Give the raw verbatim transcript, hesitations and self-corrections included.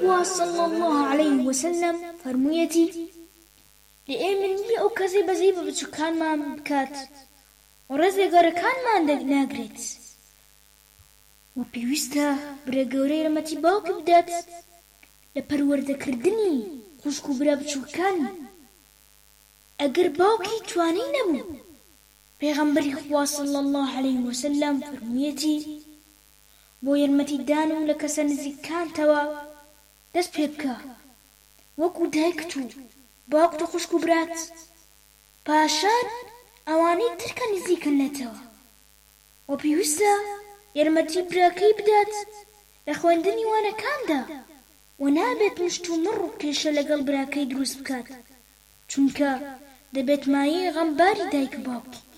خوا صلى الله عليه وسلم فرموویەتی لئێمە نییە ئەو کەسەی بەزەی بە بچووکانمان بکات و ڕێزێ گەورەکانمان ناگرێت و پێویستە برە گەورەی ڕەمەتی باوکی بدات لە پەروەردەکردنی خوشک و برا بچووکانی. ئەگەر باوکی توانای نەبوو پێغەمبەری خوا صلی الله عليه وسلم فرموویەتی بۆ یارمەتیدانم لە کەسە نزیکانتەوە دەست پێ بکە وەکو دایکت و باوکت و خوشک و برات، پاشان ئەوانەی ترکە نزیکن لێتەوە و پێویستە یارمەتی براکەی بدات لە خوێندنی وانەکاندا و نابێت مشت و مڕ و کێشە لەگەڵ براکەی دروست بکات، چونکە دەبێت مایەی غەمباری دایک باوکی.